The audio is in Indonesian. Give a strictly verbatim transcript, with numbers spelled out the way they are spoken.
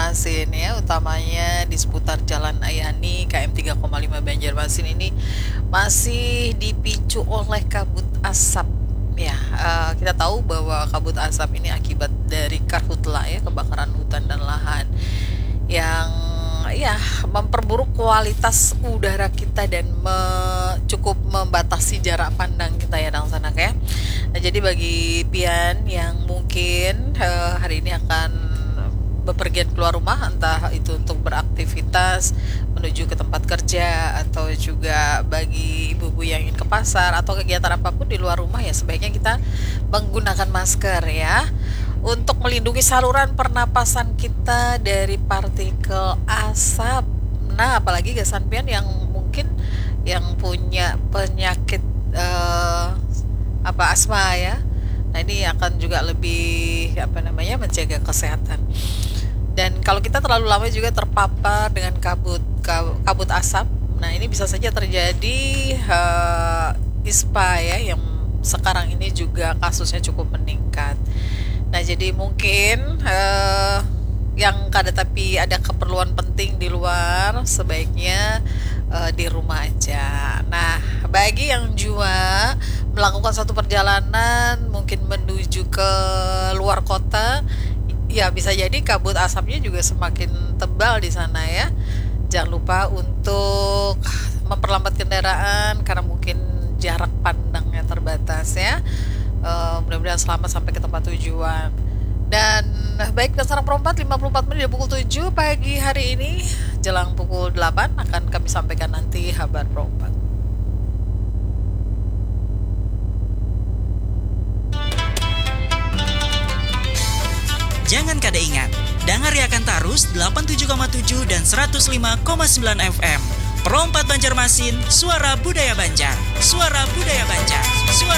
Banjarmasin ya, utamanya di seputar Jalan Ayani K M tiga koma lima Banjarmasin ini masih dipicu oleh kabut asap. Ya, eh, kita tahu bahwa kabut asap ini akibat dari karhutla ya, kebakaran hutan dan lahan yang ya memperburuk kualitas udara kita dan me- cukup membatasi jarak pandang kita ya dalam sana ya. Nah, jadi bagi pian yang mungkin eh, hari ini akan bepergian keluar rumah, entah itu untuk beraktivitas menuju ke tempat kerja atau juga bagi ibu-ibu yang ingin ke pasar atau kegiatan apapun di luar rumah, ya sebaiknya kita menggunakan masker ya untuk melindungi saluran pernapasan kita dari partikel asap. Nah, apalagi gasan pian yang mungkin yang punya penyakit eh, apa asma ya. Nah, ini akan juga lebih apa namanya menjaga kesehatan. Dan kalau kita terlalu lama juga terpapar dengan kabut kabut asap, nah ini bisa saja terjadi uh, ispa ya, yang sekarang ini juga kasusnya cukup meningkat. Nah, jadi mungkin uh, yang kada tapi ada keperluan penting di luar, sebaiknya uh, di rumah aja. Nah, bagi yang juga melakukan satu perjalanan mungkin menuju ke luar kota, ya bisa jadi kabut asapnya juga semakin tebal di sana ya. Jangan lupa untuk memperlambat kendaraan karena mungkin jarak pandangnya terbatas ya. Uh, mudah-mudahan selamat sampai ke tempat tujuan. Dan baik, Dasar Perempat lima puluh empat menit dari pukul tujuh pagi hari ini jelang pukul delapan akan kami sampaikan nanti kabar perempat. Jangan kada ingat, dengar akan tarus delapan puluh tujuh koma tujuh dan seratus lima koma sembilan F M. Perompat Banjarmasin, suara budaya Banjar, suara budaya Banjar.